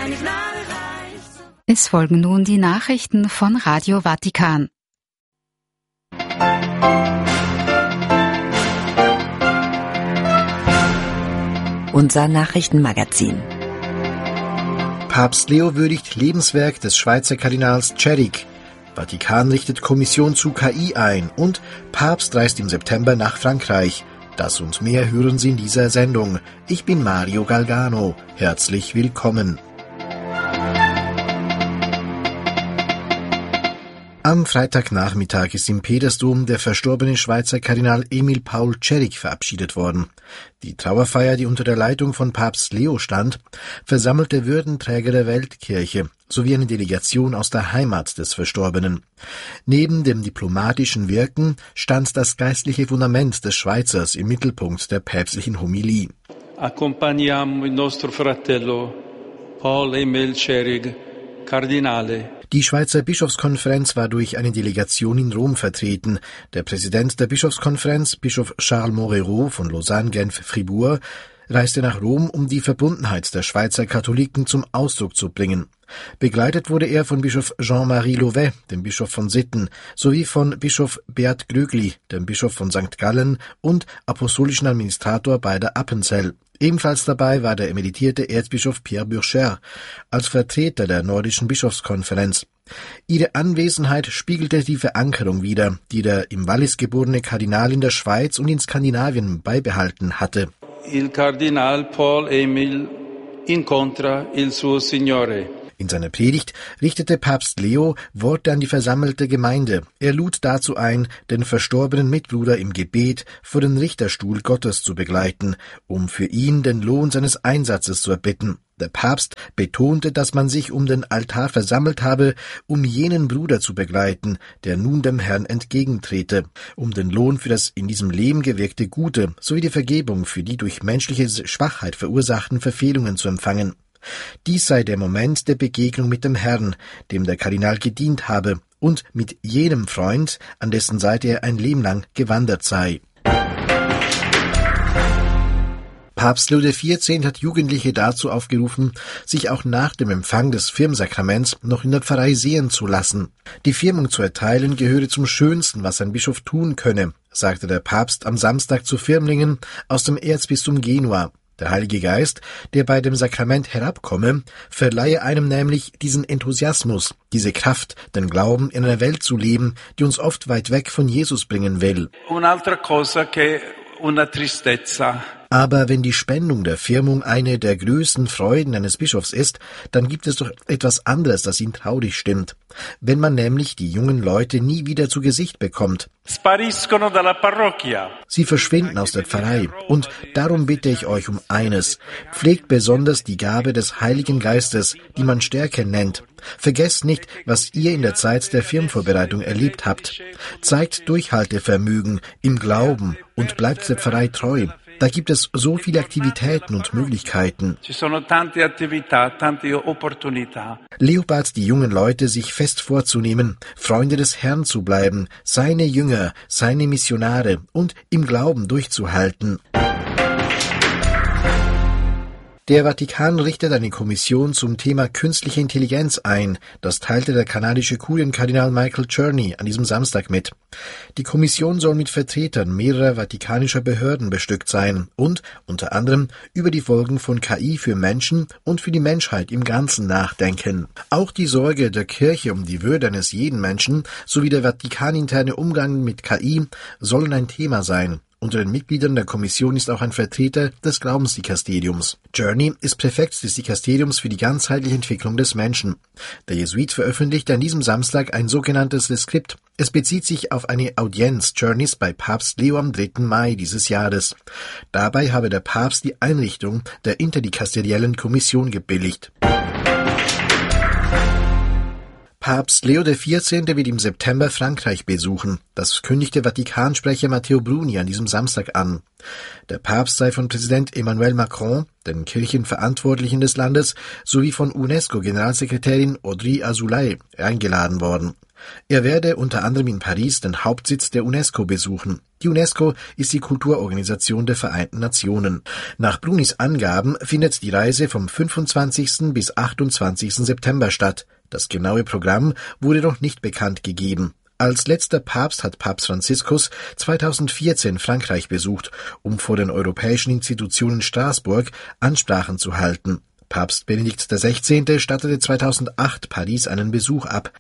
deine Gnade reicht. Es folgen nun die Nachrichten von Radio Vatikan. Unser Nachrichtenmagazin. Papst Leo würdigt Lebenswerk des Schweizer Kardinals Tschering. Vatikan richtet Kommission zu KI ein und Papst reist im September nach Frankreich. Das und mehr hören Sie in dieser Sendung. Ich bin Mario Galgano. Herzlich willkommen. Am Freitagnachmittag ist im Petersdom der verstorbene Schweizer Kardinal Emil Paul Tschering verabschiedet worden. Die Trauerfeier, die unter der Leitung von Papst Leo stand, versammelte Würdenträger der Weltkirche sowie eine Delegation aus der Heimat des Verstorbenen. Neben dem diplomatischen Wirken stand das geistliche Fundament des Schweizers im Mittelpunkt der päpstlichen Homilie. Accompagniamo il nostro fratello Paul Emil Tschering, Kardinale. Die Schweizer Bischofskonferenz war durch eine Delegation in Rom vertreten. Der Präsident der Bischofskonferenz, Bischof Charles Moreau von Lausanne-Genf-Fribourg, reiste nach Rom, um die Verbundenheit der Schweizer Katholiken zum Ausdruck zu bringen. Begleitet wurde er von Bischof Jean-Marie Louvet, dem Bischof von Sitten, sowie von Bischof Beat Glögli, dem Bischof von St. Gallen und apostolischen Administrator beider Appenzell. Ebenfalls dabei war der emeritierte Erzbischof Pierre Burcher als Vertreter der nordischen Bischofskonferenz. Ihre Anwesenheit spiegelte die Verankerung wider, die der im Wallis geborene Kardinal in der Schweiz und in Skandinavien beibehalten hatte. Il Cardinal Paul Emil incontra il suo Signore. In seiner Predigt richtete Papst Leo Worte an die versammelte Gemeinde. Er lud dazu ein, den verstorbenen Mitbruder im Gebet vor den Richterstuhl Gottes zu begleiten, um für ihn den Lohn seines Einsatzes zu erbitten. Der Papst betonte, dass man sich um den Altar versammelt habe, um jenen Bruder zu begleiten, der nun dem Herrn entgegentrete, um den Lohn für das in diesem Leben gewirkte Gute sowie die Vergebung für die durch menschliche Schwachheit verursachten Verfehlungen zu empfangen. Dies sei der Moment der Begegnung mit dem Herrn, dem der Kardinal gedient habe, und mit jenem Freund, an dessen Seite er ein Leben lang gewandert sei. Papst Leo XIV. Hat Jugendliche dazu aufgerufen, sich auch nach dem Empfang des Firmsakraments noch in der Pfarrei sehen zu lassen. Die Firmung zu erteilen gehöre zum Schönsten, was ein Bischof tun könne, sagte der Papst am Samstag zu Firmlingen aus dem Erzbistum Genua. Der Heilige Geist, der bei dem Sakrament herabkomme, verleihe einem nämlich diesen Enthusiasmus, diese Kraft, den Glauben in einer Welt zu leben, die uns oft weit weg von Jesus bringen will. Un'altra cosa che una tristezza. Aber wenn die Spendung der Firmung eine der größten Freuden eines Bischofs ist, dann gibt es doch etwas anderes, das ihn traurig stimmt. Wenn man nämlich die jungen Leute nie wieder zu Gesicht bekommt. Spariscono dalla parrocchia. Sie verschwinden aus der Pfarrei. Und darum bitte ich euch um eines. Pflegt besonders die Gabe des Heiligen Geistes, die man Stärke nennt. Vergesst nicht, was ihr in der Zeit der Firmenvorbereitung erlebt habt. Zeigt Durchhaltevermögen im Glauben und bleibt der Pfarrei treu. Da gibt es so viele Aktivitäten und Möglichkeiten. Leo bat die jungen Leute, sich fest vorzunehmen, Freunde des Herrn zu bleiben, seine Jünger, seine Missionare und im Glauben durchzuhalten. Der Vatikan richtet eine Kommission zum Thema künstliche Intelligenz ein. Das teilte der kanadische Kurienkardinal Michael Czerny an diesem Samstag mit. Die Kommission soll mit Vertretern mehrerer vatikanischer Behörden bestückt sein und unter anderem über die Folgen von KI für Menschen und für die Menschheit im Ganzen nachdenken. Auch die Sorge der Kirche um die Würde eines jeden Menschen sowie der vatikaninterne Umgang mit KI sollen ein Thema sein. Unter den Mitgliedern der Kommission ist auch ein Vertreter des Glaubensdikasteriums. Czerny ist Präfekt des Dikasteriums für die ganzheitliche Entwicklung des Menschen. Der Jesuit veröffentlichte an diesem Samstag ein sogenanntes Reskript. Es bezieht sich auf eine Audienz Czernys bei Papst Leo am 3. Mai dieses Jahres. Dabei habe der Papst die Einrichtung der interdikasteriellen Kommission gebilligt. Papst Leo XIV. Wird im September Frankreich besuchen. Das kündigte Vatikansprecher Matteo Bruni an diesem Samstag an. Der Papst sei von Präsident Emmanuel Macron, den Kirchenverantwortlichen des Landes, sowie von UNESCO-Generalsekretärin Audrey Azoulay eingeladen worden. Er werde unter anderem in Paris den Hauptsitz der UNESCO besuchen. Die UNESCO ist die Kulturorganisation der Vereinten Nationen. Nach Brunis Angaben findet die Reise vom 25. bis 28. September statt. Das genaue Programm wurde noch nicht bekannt gegeben. Als letzter Papst hat Papst Franziskus 2014 Frankreich besucht, um vor den europäischen Institutionen in Straßburg Ansprachen zu halten. Papst Benedikt XVI. Stattete 2008 Paris einen Besuch ab.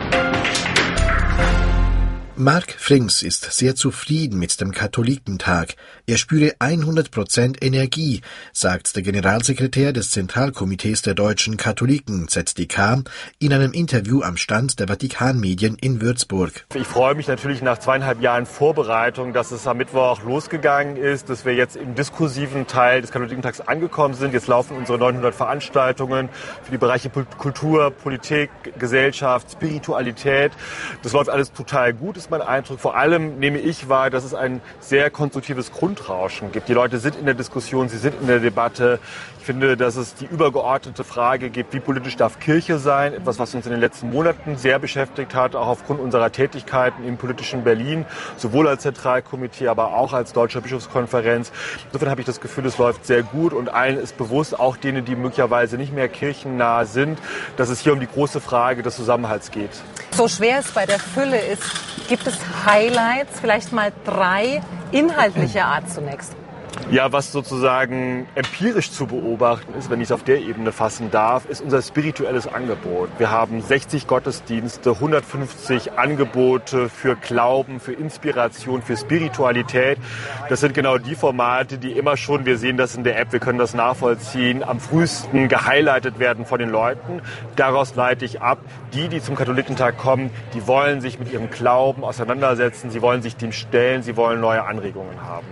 Mark Frings ist sehr zufrieden mit dem Katholikentag. Er spüre 100% Energie, sagt der Generalsekretär des Zentralkomitees der deutschen Katholiken, ZDK, in einem Interview am Stand der Vatikanmedien in Würzburg. Ich freue mich natürlich nach 2,5 Jahren Vorbereitung, dass es am Mittwoch losgegangen ist, dass wir jetzt im diskursiven Teil des Katholikentags angekommen sind. Jetzt laufen unsere 900 Veranstaltungen für die Bereiche Kultur, Politik, Gesellschaft, Spiritualität. Das läuft alles total gut, ist mein Eindruck. Vor allem nehme ich wahr, dass es ein sehr konstruktives Grundrauschen gibt. Die Leute sind in der Diskussion, sie sind in der Debatte. Ich finde, dass es die übergeordnete Frage gibt, wie politisch darf Kirche sein? Etwas, was uns in den letzten Monaten sehr beschäftigt hat, auch aufgrund unserer Tätigkeiten im politischen Berlin, sowohl als Zentralkomitee, aber auch als Deutscher Bischofskonferenz. Insofern habe ich das Gefühl, es läuft sehr gut und allen ist bewusst, auch denen, die möglicherweise nicht mehr kirchennah sind, dass es hier um die große Frage des Zusammenhalts geht. So schwer es bei der Fülle ist, gibt es Highlights, vielleicht mal 3 inhaltlicher Art zunächst? Ja, was sozusagen empirisch zu beobachten ist, wenn ich es auf der Ebene fassen darf, ist unser spirituelles Angebot. Wir haben 60 Gottesdienste, 150 Angebote für Glauben, für Inspiration, für Spiritualität. Das sind genau die Formate, die immer schon, wir sehen das in der App, wir können das nachvollziehen, am frühesten gehighlightet werden von den Leuten. Daraus leite ich ab, die zum Katholikentag kommen, die wollen sich mit ihrem Glauben auseinandersetzen, sie wollen sich dem stellen, sie wollen neue Anregungen haben.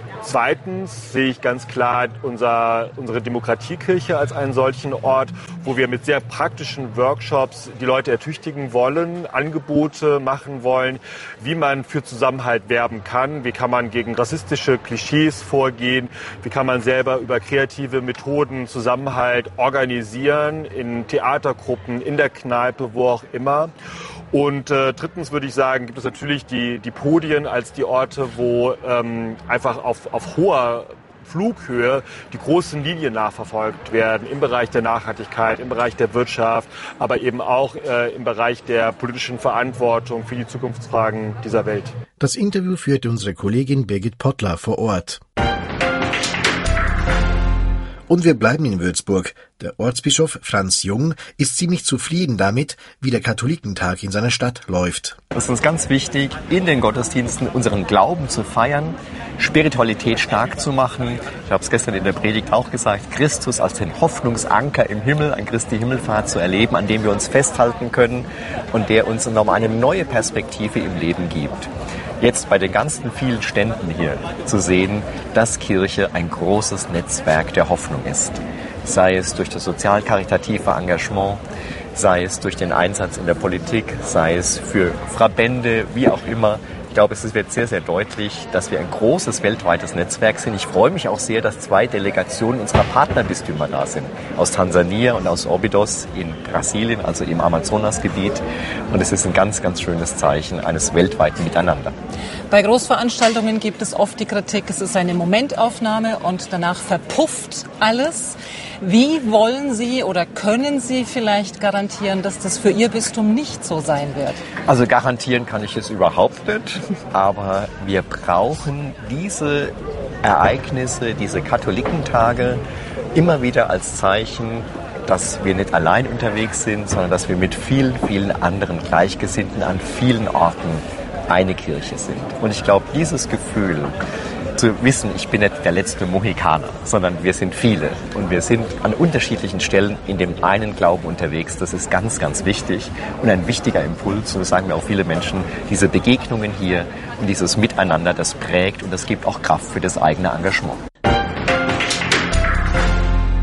Zweitens sehe ich ganz klar unsere Demokratiekirche als einen solchen Ort, wo wir mit sehr praktischen Workshops die Leute ertüchtigen wollen, Angebote machen wollen, wie man für Zusammenhalt werben kann, wie kann man gegen rassistische Klischees vorgehen, wie kann man selber über kreative Methoden Zusammenhalt organisieren, in Theatergruppen, in der Kneipe, wo auch immer. Und drittens würde ich sagen, gibt es natürlich die Podien als die Orte, wo einfach auf hoher Flughöhe die großen Linien nachverfolgt werden im Bereich der Nachhaltigkeit, im Bereich der Wirtschaft, aber eben auch im Bereich der politischen Verantwortung für die Zukunftsfragen dieser Welt. Das Interview führte unsere Kollegin Birgit Pottler vor Ort. Und wir bleiben in Würzburg. Der Ortsbischof Franz Jung ist ziemlich zufrieden damit, wie der Katholikentag in seiner Stadt läuft. Es ist uns ganz wichtig, in den Gottesdiensten unseren Glauben zu feiern, Spiritualität stark zu machen. Ich habe es gestern in der Predigt auch gesagt, Christus als den Hoffnungsanker im Himmel, ein Christi Himmelfahrt zu erleben, an dem wir uns festhalten können und der uns nochmal eine neue Perspektive im Leben gibt. Jetzt bei den ganzen vielen Ständen hier zu sehen, dass Kirche ein großes Netzwerk der Hoffnung ist. Sei es durch das sozial-karitative Engagement, sei es durch den Einsatz in der Politik, sei es für Verbände, wie auch immer. Ich glaube, es wird sehr, sehr deutlich, dass wir ein großes weltweites Netzwerk sind. Ich freue mich auch sehr, dass 2 Delegationen unserer Partnerbistümer da sind. Aus Tansania und aus Óbidos in Brasilien, also im Amazonasgebiet. Und es ist ein ganz, ganz schönes Zeichen eines weltweiten Miteinander. Bei Großveranstaltungen gibt es oft die Kritik, es ist eine Momentaufnahme und danach verpufft alles. Wie wollen Sie oder können Sie vielleicht garantieren, dass das für Ihr Bistum nicht so sein wird? Also garantieren kann ich es überhaupt nicht, aber wir brauchen diese Ereignisse, diese Katholikentage immer wieder als Zeichen, dass wir nicht allein unterwegs sind, sondern dass wir mit vielen, vielen anderen Gleichgesinnten an vielen Orten eine Kirche sind. Und ich glaube, dieses Gefühl, zu wissen, ich bin nicht der letzte Mohikaner, sondern wir sind viele und wir sind an unterschiedlichen Stellen in dem einen Glauben unterwegs. Das ist ganz, ganz wichtig und ein wichtiger Impuls. Und das sagen mir auch viele Menschen, diese Begegnungen hier und dieses Miteinander, das prägt und das gibt auch Kraft für das eigene Engagement.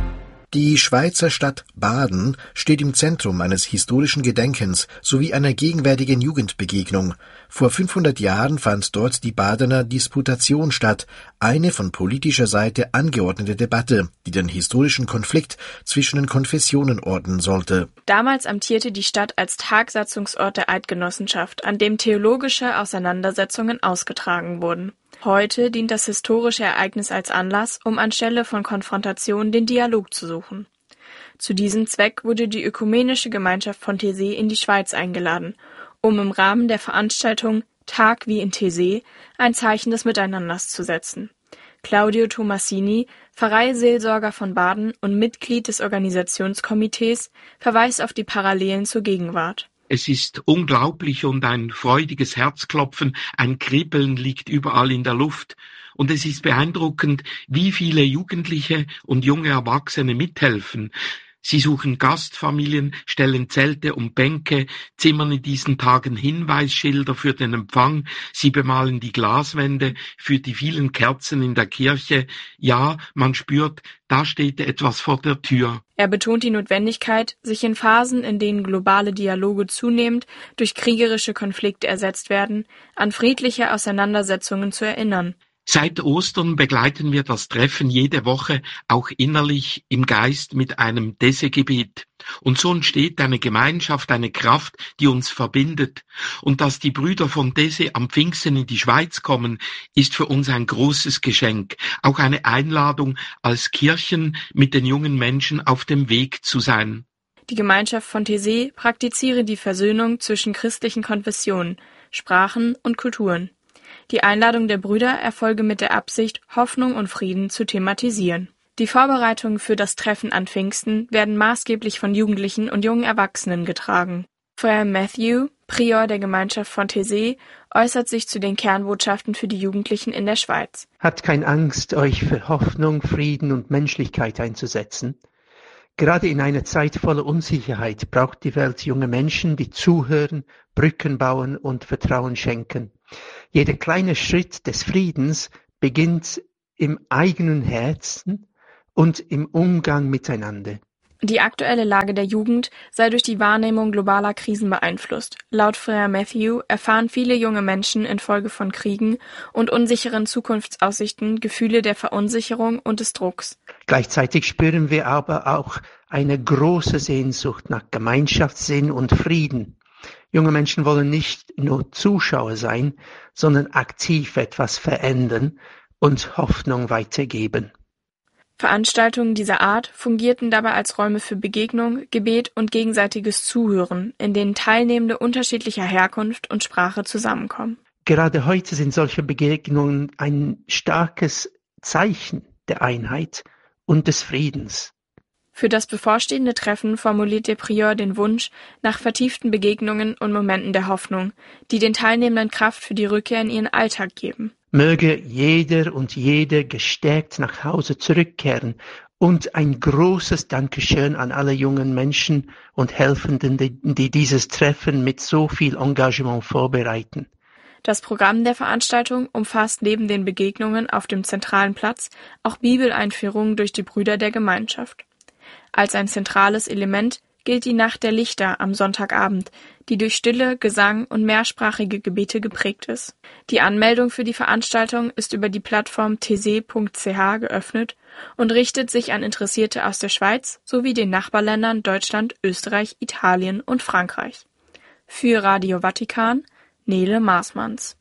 Die Schweizer Stadt Baden steht im Zentrum eines historischen Gedenkens sowie einer gegenwärtigen Jugendbegegnung. Vor 500 Jahren fand dort die Badener Disputation statt, eine von politischer Seite angeordnete Debatte, die den historischen Konflikt zwischen den Konfessionen ordnen sollte. Damals amtierte die Stadt als Tagsatzungsort der Eidgenossenschaft, an dem theologische Auseinandersetzungen ausgetragen wurden. Heute dient das historische Ereignis als Anlass, um anstelle von Konfrontation den Dialog zu suchen. Zu diesem Zweck wurde die Ökumenische Gemeinschaft von Taizé in die Schweiz eingeladen, um im Rahmen der Veranstaltung Tag wie in Taizé ein Zeichen des Miteinanders zu setzen. Claudio Tomassini, Pfarreiseelsorger von Baden und Mitglied des Organisationskomitees, verweist auf die Parallelen zur Gegenwart. Es ist unglaublich und ein freudiges Herzklopfen, ein Kribbeln liegt überall in der Luft. Und es ist beeindruckend, wie viele Jugendliche und junge Erwachsene mithelfen. Sie suchen Gastfamilien, stellen Zelte und Bänke, zimmern in diesen Tagen Hinweisschilder für den Empfang, sie bemalen die Glaswände für die vielen Kerzen in der Kirche. Ja, man spürt, da steht etwas vor der Tür. Er betont die Notwendigkeit, sich in Phasen, in denen globale Dialoge zunehmend durch kriegerische Konflikte ersetzt werden, an friedliche Auseinandersetzungen zu erinnern. Seit Ostern begleiten wir das Treffen jede Woche auch innerlich im Geist mit einem Desse-Gebet. Und so entsteht eine Gemeinschaft, eine Kraft, die uns verbindet. Und dass die Brüder von Desse am Pfingsten in die Schweiz kommen, ist für uns ein großes Geschenk. Auch eine Einladung, als Kirchen mit den jungen Menschen auf dem Weg zu sein. Die Gemeinschaft von Taizé praktiziere die Versöhnung zwischen christlichen Konfessionen, Sprachen und Kulturen. Die Einladung der Brüder erfolge mit der Absicht, Hoffnung und Frieden zu thematisieren. Die Vorbereitungen für das Treffen an Pfingsten werden maßgeblich von Jugendlichen und jungen Erwachsenen getragen. Frère Matthew, Prior der Gemeinschaft von Taizé, äußert sich zu den Kernbotschaften für die Jugendlichen in der Schweiz. Habt keine Angst, euch für Hoffnung, Frieden und Menschlichkeit einzusetzen. Gerade in einer Zeit voller Unsicherheit braucht die Welt junge Menschen, die zuhören, Brücken bauen und Vertrauen schenken. Jeder kleine Schritt des Friedens beginnt im eigenen Herzen und im Umgang miteinander. Die aktuelle Lage der Jugend sei durch die Wahrnehmung globaler Krisen beeinflusst. Laut Frère Matthew erfahren viele junge Menschen infolge von Kriegen und unsicheren Zukunftsaussichten Gefühle der Verunsicherung und des Drucks. Gleichzeitig spüren wir aber auch eine große Sehnsucht nach Gemeinschaftssinn und Frieden. Junge Menschen wollen nicht nur Zuschauer sein, sondern aktiv etwas verändern und Hoffnung weitergeben. Veranstaltungen dieser Art fungierten dabei als Räume für Begegnung, Gebet und gegenseitiges Zuhören, in denen Teilnehmende unterschiedlicher Herkunft und Sprache zusammenkommen. Gerade heute sind solche Begegnungen ein starkes Zeichen der Einheit und des Friedens. Für das bevorstehende Treffen formuliert der Prior den Wunsch nach vertieften Begegnungen und Momenten der Hoffnung, die den Teilnehmenden Kraft für die Rückkehr in ihren Alltag geben. Möge jeder und jede gestärkt nach Hause zurückkehren und ein großes Dankeschön an alle jungen Menschen und Helfenden, die dieses Treffen mit so viel Engagement vorbereiten. Das Programm der Veranstaltung umfasst neben den Begegnungen auf dem zentralen Platz auch Bibeleinführungen durch die Brüder der Gemeinschaft. Als ein zentrales Element gilt die Nacht der Lichter am Sonntagabend, die durch Stille, Gesang und mehrsprachige Gebete geprägt ist. Die Anmeldung für die Veranstaltung ist über die Plattform taizé.ch geöffnet und richtet sich an Interessierte aus der Schweiz sowie den Nachbarländern Deutschland, Österreich, Italien und Frankreich. Für Radio Vatikan, Nele Maasmanns.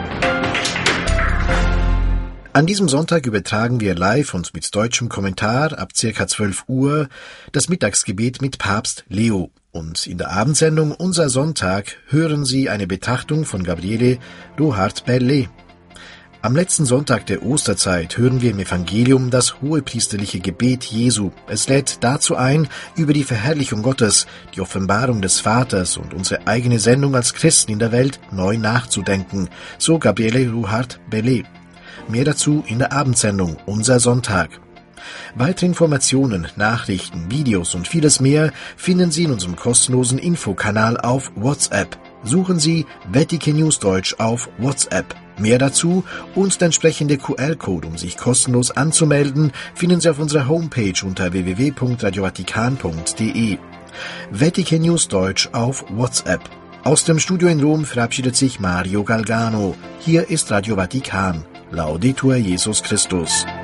An diesem Sonntag übertragen wir live und mit deutschem Kommentar ab ca. 12 Uhr das Mittagsgebet mit Papst Leo. Und in der Abendsendung Unser Sonntag hören Sie eine Betrachtung von Gabriele Ruhart-Berlet. Am letzten Sonntag der Osterzeit hören wir im Evangelium das hohepriesterliche Gebet Jesu. Es lädt dazu ein, über die Verherrlichung Gottes, die Offenbarung des Vaters und unsere eigene Sendung als Christen in der Welt neu nachzudenken, so Gabriele Ruhart-Berlet. Mehr dazu in der Abendsendung Unser Sonntag. Weitere Informationen, Nachrichten, Videos und vieles mehr finden Sie in unserem kostenlosen Infokanal auf WhatsApp. Suchen Sie Vatican News Deutsch auf WhatsApp. Mehr dazu und der entsprechende QR-Code, um sich kostenlos anzumelden, finden Sie auf unserer Homepage unter www.radiovatikan.de. Vatikan News Deutsch auf WhatsApp. Aus dem Studio in Rom verabschiedet sich Mario Galgano. Hier ist Radio Vatikan. Laudetur Jesus Christus.